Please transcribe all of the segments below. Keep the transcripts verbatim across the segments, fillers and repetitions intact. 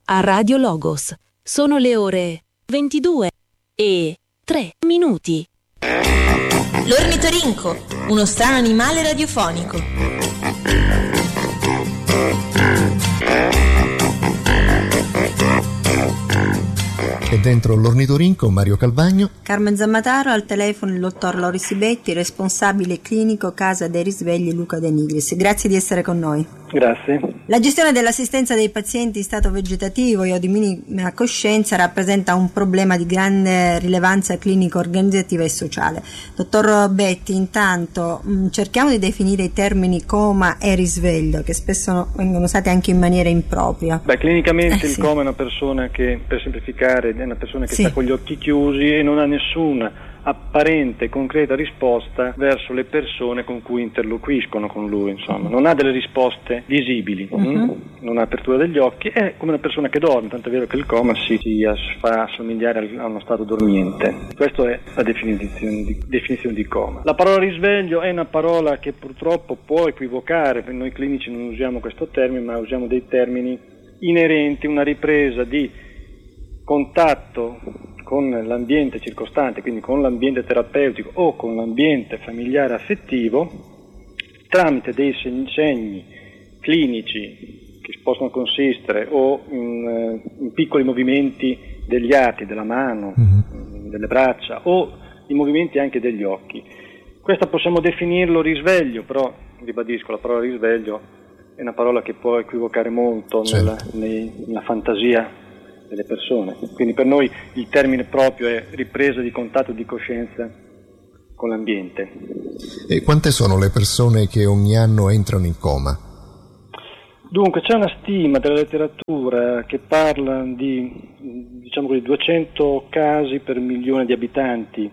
a Radio Logos. Sono le ore ventidue e tre minuti. L'ornitorinco, uno strano animale radiofonico. E dentro l'ornitorinco Mario Calvagno, Carmen Zammataro, al telefono il dottor Loris Betti, responsabile clinico Casa dei Risvegli Luca De Nigris. Grazie di essere con noi. Grazie. La gestione dell'assistenza dei pazienti in stato vegetativo o di minima coscienza rappresenta un problema di grande rilevanza clinico, organizzativa e sociale. Dottor Betti, intanto mh, cerchiamo di definire i termini coma e risveglio, che spesso vengono usati anche in maniera impropria. Beh, clinicamente eh, il sì. coma è una persona che, per semplificare, è una persona che sì. sta con gli occhi chiusi e non ha nessuna apparente, concreta risposta verso le persone con cui interloquiscono con lui, insomma, non ha delle risposte visibili, uh-huh. mh? non ha apertura degli occhi, è come una persona che dorme, tanto è vero che il coma si, si fa assomigliare a uno stato dormiente. Questa è la definizione di, definizione di coma. La parola risveglio è una parola che purtroppo può equivocare, perché noi clinici non usiamo questo termine, ma usiamo dei termini inerenti a una ripresa di contatto con l'ambiente circostante, quindi con l'ambiente terapeutico o con l'ambiente familiare affettivo, tramite dei segni clinici che possono consistere o in, in piccoli movimenti degli arti, della mano, mm-hmm. delle braccia o i movimenti anche degli occhi. Questo possiamo definirlo risveglio, però ribadisco, la parola risveglio è una parola che può equivocare molto certo. nella, nei, nella fantasia delle persone, quindi per noi il termine proprio è ripresa di contatto di coscienza con l'ambiente. E quante sono le persone che ogni anno entrano in coma? Dunque c'è una stima della letteratura che parla di diciamo così duecento casi per milione di abitanti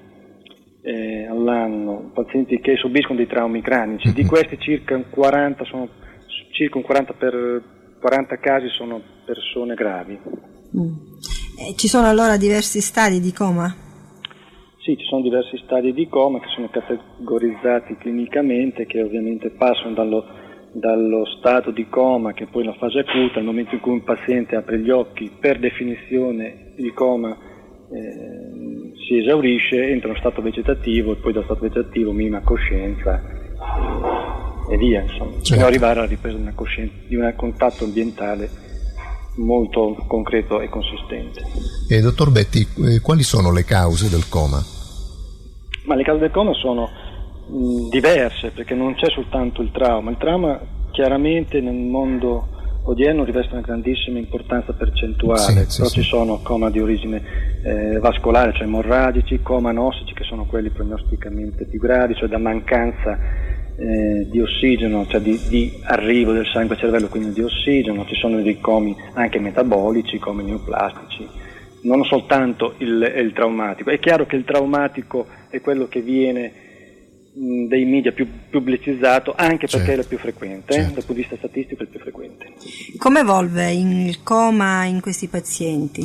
eh, all'anno, pazienti che subiscono dei traumi cranici. Mm-hmm. Di questi circa un quaranta sono circa un quaranta per quaranta casi sono persone gravi. Mm. Eh, ci sono allora diversi stadi di coma? Sì, ci sono diversi stadi di coma che sono categorizzati clinicamente, che ovviamente passano dallo, dallo stato di coma, che è poi la fase acuta, al momento in cui un paziente apre gli occhi, per definizione il coma eh, si esaurisce, entra in uno stato vegetativo e poi dallo stato vegetativo minima coscienza e, e via, insomma, certo. fino ad arrivare alla ripresa di una coscienza, di un contatto ambientale molto concreto e consistente. E dottor Betti, eh, quali sono le cause del coma? Ma le cause del coma sono mh, diverse, perché non c'è soltanto il trauma. Il trauma chiaramente nel mondo odierno riveste una grandissima importanza percentuale, sì, però sì, ci sì. sono coma di origine eh, vascolare, cioè emorragici, coma anossici, che sono quelli prognosticamente più gravi, cioè da mancanza Eh, di ossigeno, cioè di, di arrivo del sangue al cervello, quindi di ossigeno. Ci sono dei comi anche metabolici, comi neoplastici, non soltanto il, il traumatico. È chiaro che il traumatico è quello che viene mh, dai media più pubblicizzato, anche perché certo. è il più frequente, certo. eh? dal punto di vista statistico è il più frequente. Come evolve il coma in questi pazienti?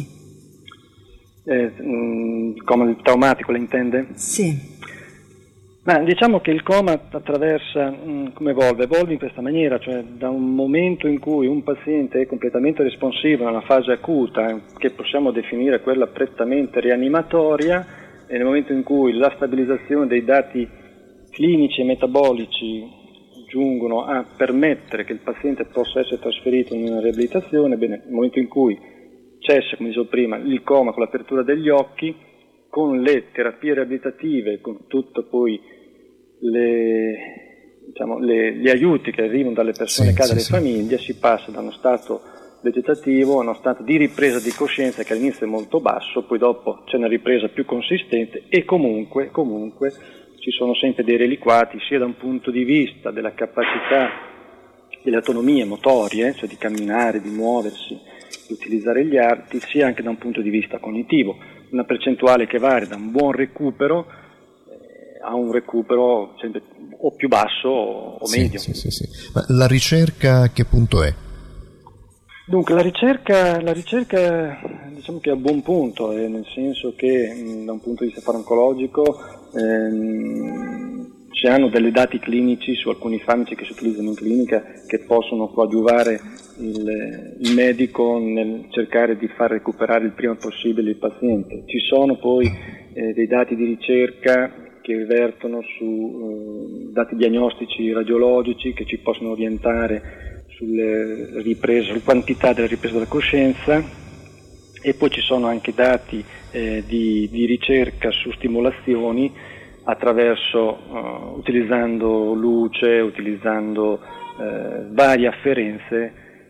Eh, mh, il coma traumatico, le intende? Sì. Ma diciamo che il coma attraversa, mh, come evolve? Evolve in questa maniera, cioè da un momento in cui un paziente è completamente responsivo nella fase acuta, che possiamo definire quella prettamente rianimatoria, e nel momento in cui la stabilizzazione dei dati clinici e metabolici giungono a permettere che il paziente possa essere trasferito in una riabilitazione, bene, nel momento in cui cessa, come dicevo prima, il coma con l'apertura degli occhi, con le terapie riabilitative, con tutto poi le, diciamo, le, gli aiuti che arrivano dalle persone, sì, dalle sì, famiglie, sì. si passa da uno stato vegetativo a uno stato di ripresa di coscienza che all'inizio è molto basso, poi dopo c'è una ripresa più consistente e comunque, comunque ci sono sempre dei reliquati, sia da un punto di vista della capacità delle autonomie motorie, cioè di camminare, di muoversi, di utilizzare gli arti, sia anche da un punto di vista cognitivo. Una percentuale che varia da un buon recupero eh, a un recupero sempre o più basso o, o sì, medio. Sì, sì, sì. Ma la ricerca a che punto è? Dunque la ricerca, la ricerca diciamo che è a buon punto, eh, nel senso che mh, da un punto di vista farmacologico ehm, si hanno dei dati clinici su alcuni farmaci che si utilizzano in clinica che possono coadiuvare il, il medico nel cercare di far recuperare il prima possibile il paziente. Ci sono poi eh, dei dati di ricerca che vertono su eh, dati diagnostici radiologici che ci possono orientare sulle riprese, sulla quantità della ripresa della coscienza, e poi ci sono anche dati eh, di, di ricerca su stimolazioni attraverso, uh, utilizzando luce, utilizzando uh, varie afferenze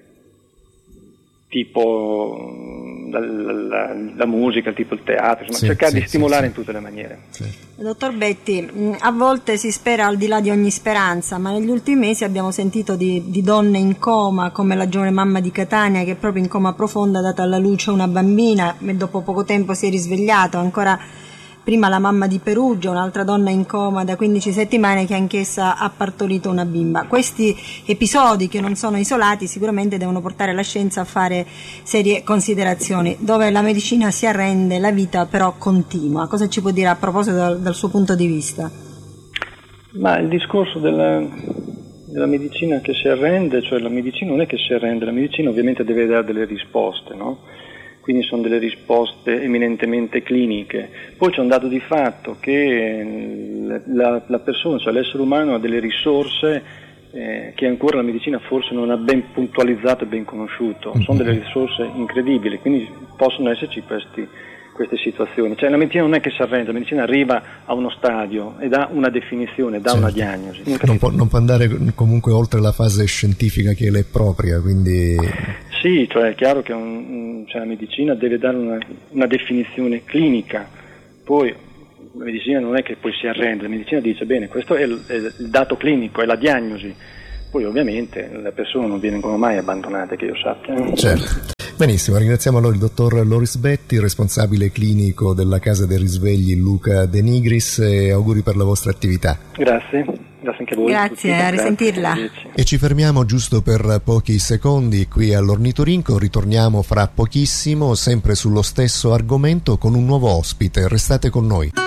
tipo la, la, la musica, tipo il teatro, insomma, sì, cercare sì, di stimolare sì, in tutte le maniere. Sì. Dottor Betti, a volte si spera al di là di ogni speranza, ma negli ultimi mesi abbiamo sentito di, di donne in coma, come la giovane mamma di Catania che proprio in coma profonda ha dato alla luce una bambina e dopo poco tempo si è risvegliato. Ancora prima la mamma di Perugia, un'altra donna in coma da quindici settimane che anch'essa ha partorito una bimba. Questi episodi, che non sono isolati, sicuramente devono portare la scienza a fare serie considerazioni. Dove la medicina si arrende, la vita però continua. Cosa ci può dire a proposito dal, dal suo punto di vista? Ma il discorso della, della medicina che si arrende, cioè la medicina non è che si arrende, la medicina ovviamente deve dare delle risposte, no? Quindi sono delle risposte eminentemente cliniche. Poi c'è un dato di fatto che la, la persona, cioè l'essere umano, ha delle risorse eh, che ancora la medicina forse non ha ben puntualizzato e ben conosciuto. Sono delle risorse incredibili, quindi possono esserci questi, queste situazioni. Cioè la medicina non è che si arrende, la medicina arriva a uno stadio e dà una definizione, dà certo. una diagnosi. Non può, non può andare comunque oltre la fase scientifica che le è propria, quindi... Sì, cioè è chiaro che un, cioè la medicina deve dare una, una definizione clinica, poi la medicina non è che poi si arrende, la medicina dice bene, questo è il, è il dato clinico, è la diagnosi, poi ovviamente le persone non vengono mai abbandonate, che io sappia. Certo. Benissimo, ringraziamo allora il dottor Loris Betti, responsabile clinico della Casa dei Risvegli Luca De Nigris, e auguri per la vostra attività. Grazie. Grazie anche a voi. Grazie, a risentirla. Grazie. E ci fermiamo giusto per pochi secondi qui all'Ornitorinco, ritorniamo fra pochissimo sempre sullo stesso argomento con un nuovo ospite, restate con noi.